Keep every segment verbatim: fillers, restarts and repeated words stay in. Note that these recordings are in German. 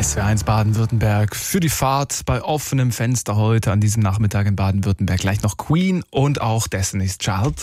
S W R eins Baden-Württemberg für die Fahrt bei offenem Fenster heute an diesem Nachmittag in Baden-Württemberg. Gleich noch Queen und auch Destiny's Child.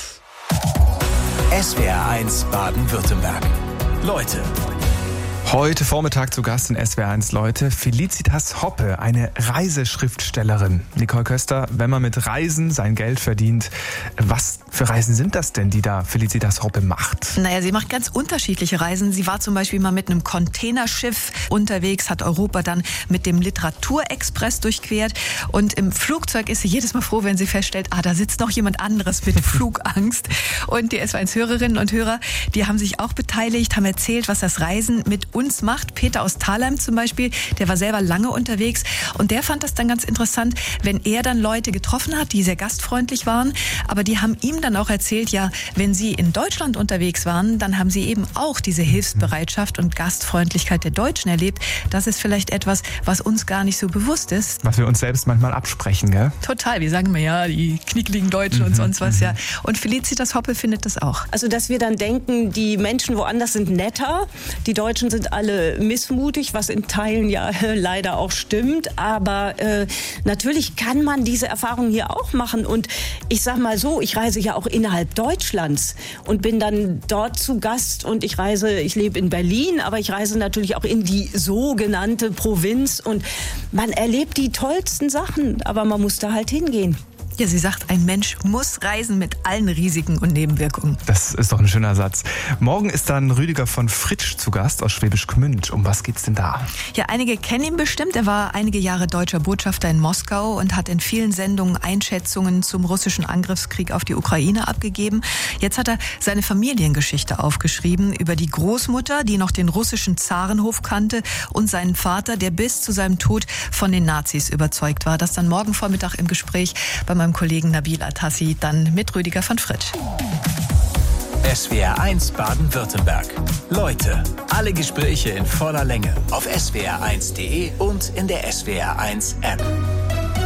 S W R eins Baden-Württemberg. Leute. Heute Vormittag zu Gast in S W R eins Leute Felicitas Hoppe, eine Reiseschriftstellerin. Nicole Köster, wenn man mit Reisen sein Geld verdient, was für Reisen sind das denn, die da Felicitas Hoppe macht? Naja, sie macht ganz unterschiedliche Reisen. Sie war zum Beispiel mal mit einem Containerschiff unterwegs, hat Europa dann mit dem Literaturexpress durchquert. Und im Flugzeug ist sie jedes Mal froh, wenn sie feststellt, ah, da sitzt noch jemand anderes mit Flugangst. Und die S W R eins Hörerinnen und Hörer, die haben sich auch beteiligt, haben erzählt, was das Reisen mit uns macht. Peter aus Thalheim zum Beispiel, der war selber lange unterwegs und der fand das dann ganz interessant, wenn er dann Leute getroffen hat, die sehr gastfreundlich waren, aber die haben ihm dann auch erzählt, ja, wenn sie in Deutschland unterwegs waren, dann haben sie eben auch diese Hilfsbereitschaft und Gastfreundlichkeit der Deutschen erlebt. Das ist vielleicht etwas, was uns gar nicht so bewusst ist. Was wir uns selbst manchmal absprechen, gell? Total, wir sagen mir ja, die knickligen Deutschen mhm. und sonst was, ja. Und Felicitas Hoppe findet das auch. Also, dass wir dann denken, die Menschen woanders sind netter, die Deutschen sind alle missmutig, was in Teilen ja äh, leider auch stimmt. Aber äh, natürlich kann man diese Erfahrung hier auch machen. Und ich sag mal so, ich reise ja auch innerhalb Deutschlands und bin dann dort zu Gast. Und ich reise, ich lebe in Berlin, aber ich reise natürlich auch in die sogenannte Provinz. Und man erlebt die tollsten Sachen, aber man muss da halt hingehen. Ja, sie sagt, ein Mensch muss reisen mit allen Risiken und Nebenwirkungen. Das ist doch ein schöner Satz. Morgen ist dann Rüdiger von Fritsch zu Gast aus Schwäbisch Gmünd. Um was geht's denn da? Ja, einige kennen ihn bestimmt. Er war einige Jahre deutscher Botschafter in Moskau und hat in vielen Sendungen Einschätzungen zum russischen Angriffskrieg auf die Ukraine abgegeben. Jetzt hat er seine Familiengeschichte aufgeschrieben über die Großmutter, die noch den russischen Zarenhof kannte, und seinen Vater, der bis zu seinem Tod von den Nazis überzeugt war. Das dann morgen Vormittag im Gespräch bei meinem Kollegen Nabil Atassi, dann mit Rüdiger von Fritsch. S W R eins Baden-Württemberg. Leute, alle Gespräche in voller Länge auf S W R eins punkt de und in der S W R eins App.